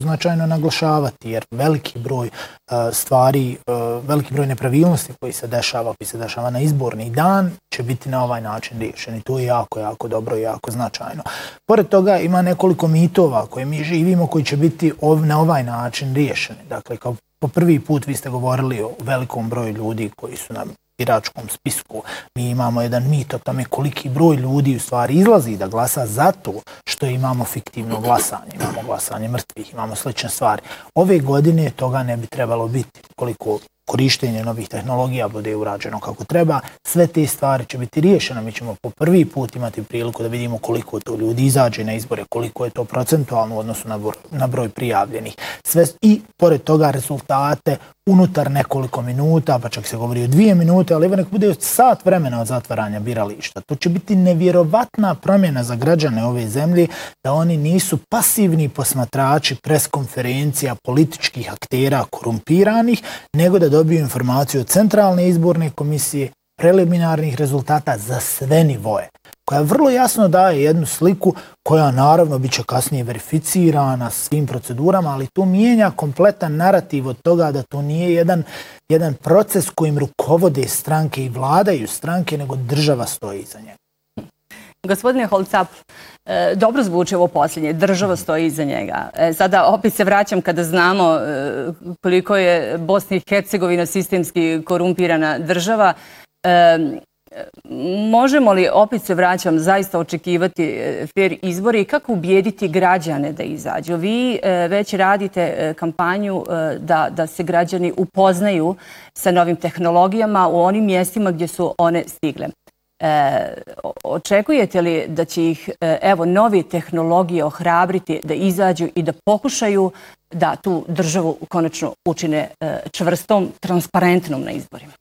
značajno naglašavati, jer veliki broj stvari, veliki broj nepravilnosti koji se dešava na izborni dan će biti na ovaj način riješeni. To je jako, jako dobro i jako značajno. Pored toga ima nekoliko mitova koje mi živimo koji će biti na ovaj način riješeni. Dakle, kao po prvi put vi ste govorili o velikom broju ljudi koji su na biračkom spisku. Mi imamo jedan mit o tome koliki broj ljudi u stvari izlazi da glasa zato što imamo fiktivno glasanje. Imamo glasanje mrtvih, imamo slične stvari. Ove godine toga ne bi trebalo biti. Koliko korištenje novih tehnologija bude urađeno kako treba, sve te stvari će biti riješene. Mi ćemo po prvi put imati priliku da vidimo koliko to ljudi izađe na izbore, koliko je to procentualno u odnosu na broj prijavljenih. Sve i pored toga rezultate unutar nekoliko minuta, pa čak se govori o 2 minute, ali evo nek bude sat vremena od zatvaranja birališta. To će biti nevjerovatna promjena za građane ove zemlje, da oni nisu pasivni posmatrači preskonferencija političkih aktera korumpiranih, nego da dobiju informaciju od Centralne izborne komisije, preliminarnih rezultata za sve nivoe, koja vrlo jasno daje jednu sliku koja naravno bit će kasnije verificirana svim procedurama, ali to mijenja kompletan narativ od toga da to nije jedan proces kojim rukovode stranke i vladaju stranke, nego država stoji iza njega. Gospodine Holcap, dobro zvuči ovo posljednje, država stoji iza njega. Sada opet se vraćam kada znamo koliko je Bosna i Hercegovina sistemski korumpirana država. Možemo li, opet se vraćam, zaista očekivati fer izbore i kako ubijediti građane da izađu? Vi već radite kampanju da se građani upoznaju sa novim tehnologijama u onim mjestima gdje su one stigle. Očekujete li da će ih nove tehnologije ohrabriti da izađu i da pokušaju da tu državu konačno učine čvrstom, transparentnom na izborima?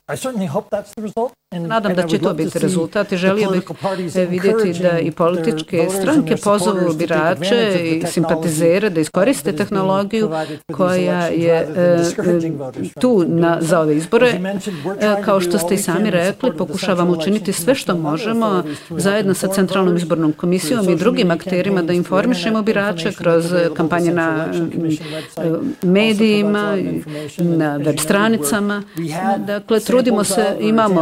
Nadam da će to biti rezultat i želio bih vidjeti da i političke stranke pozovu birače i simpatizere da iskoriste tehnologiju koja je tu za ove izbore. Kao što ste i sami rekli, pokušavamo učiniti sve što možemo zajedno sa Centralnom izbornom komisijom i drugim akterima da informišemo birače kroz kampanje na medijima, na web stranicama. Dakle, trudimo se,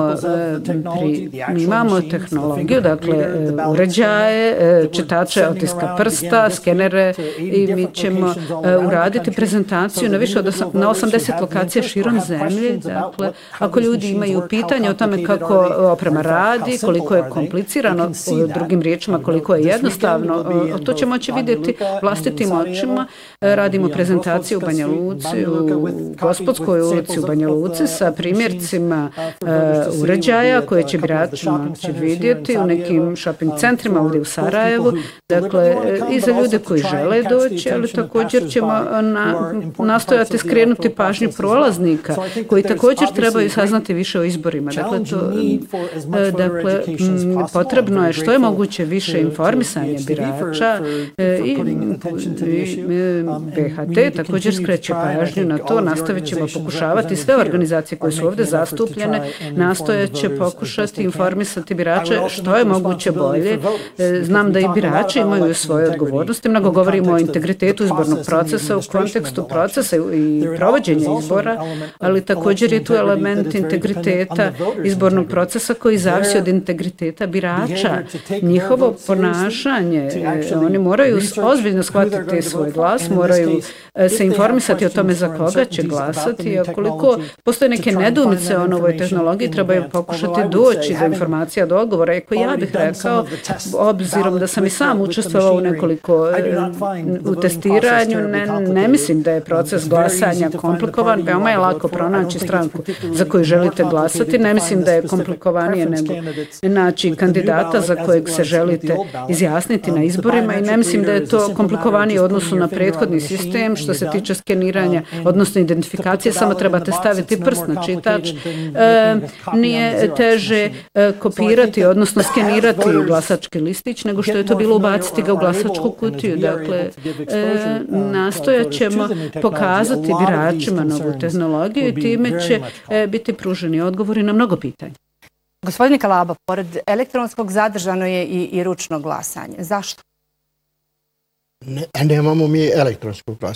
imamo tehnologiju, dakle, uređaje, čitače otiska prsta, skenere i mi ćemo uraditi prezentaciju na 80 lokacija širom zemlje. Dakle, ako ljudi imaju pitanje o tome kako oprema radi, koliko je komplicirano, drugim riječima koliko je jednostavno, to će moći vidjeti vlastitim očima. Radimo prezentaciju u Banja Luci, u Gospodskoj ulici u Banja Luci sa primjercima uređaja koje će birači moći vidjeti u nekim shopping centrima ovdje u Sarajevu. Dakle, i za ljude koji žele doći, ali također ćemo nastojati skrenuti pažnju prolaznika koji također trebaju saznati više o izborima. Dakle, potrebno je što je moguće više informisanja birača i BHT također skreće pažnju na to. Nastavit ćemo pokušavati sve organizacije koje su ovdje zastupljene, nastojat će pokušati informisati birače što je moguće bolje. Znam da i birači imaju svoje odgovornosti. Mnogo govorimo o integritetu izbornog procesa u kontekstu procesa i provođenja izbora, ali također je tu element integriteta izbornog procesa koji zavisi od integriteta birača. Njihovo ponašanje, oni moraju ozbiljno shvatiti svoj glas, moraju se informisati o tome za koga će glasati. Akoliko postoje neke nedoumice o novoj tehnologiji, trebaju pokušati doći do informacija, do odgovora. Eko ja bih rekao, obzirom da sam i sam učestvovao u nekoliko u testiranju, ne mislim da je proces glasanja komplikovan, veoma je lako pronaći stranku za koju želite glasati, ne mislim da je komplikovanije nego naći kandidata za kojeg se želite izjasniti na izborima i ne mislim da je to komplikovanije u odnosu na prethodni sistem što se tiče skeniranja, odnosno identifikacije, samo trebate staviti prst na čitač. Nije teže kopirati, odnosno skenirati glasački listić, nego što je to bilo ubaciti ga u glasačku kutiju. Dakle, nastojat ćemo pokazati biračima novu tehnologiju i time će biti pruženi odgovori na mnogo pitanja. Gospodine Kalaba, pored elektronskog zadržano je i ručno glasanje. Zašto? Nemamo mi elektronsko glasanje.